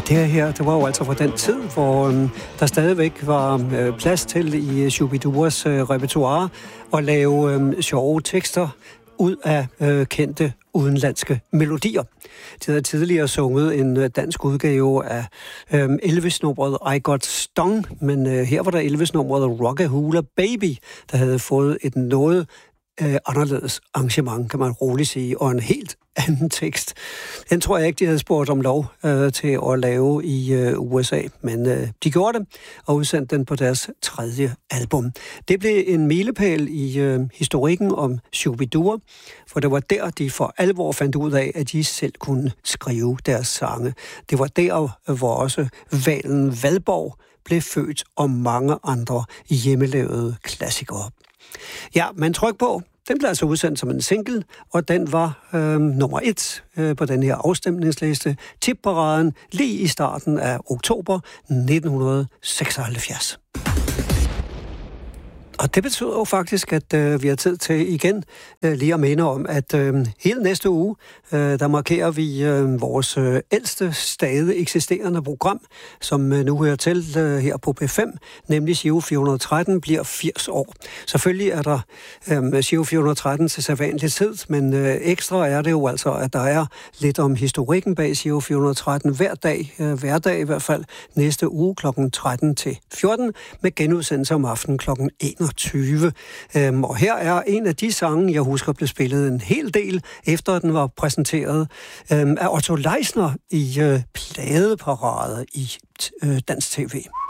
Det her, det var jo altså fra den tid, hvor der stadigvæk var plads til i Shu-bi-duas repertoire at lave sjove tekster ud af kendte udenlandske melodier. De havde tidligere sunget en dansk udgave af Elvis-nummeret I Got Stung, men her var der Elvis-nummeret Rockahula Baby, der havde fået et noget anderledes arrangement, kan man roligt sige, og en helt anden tekst. Den tror jeg ikke, de havde spurgt om lov til at lave i USA, men de gjorde det og udsendte den på deres 3. album. Det blev en milepæl i historikken om Shu-bi-dua, for det var der, de for alvor fandt ud af, at de selv kunne skrive deres sange. Det var der, hvor også Valen Valborg blev født, og mange andre hjemmelavede klassikere. Ja, man tryk på. Den blev altså udsendt som en single, og den var nummer 1 på den her afstemningsliste. Tipparaden lige i starten af oktober 1976. Og det betyder jo faktisk, at vi har tid til igen lige at minde om, at hele næste uge, der markerer vi vores ældste stadig eksisterende program, som nu hører til her på P5, nemlig Giro 413, bliver 80 år. Selvfølgelig er der Giro 413 til sædvanlig tid, men ekstra er det jo altså, at der er lidt om historikken bag Giro 413 hver dag i hvert fald, næste uge kl. 13 til 14, med genudsendelse om aftenen kl. 21. Og her er en af de sange, jeg husker blev spillet en hel del, efter den var præsenteret af Otto Leisner i pladeparade i dansk TV.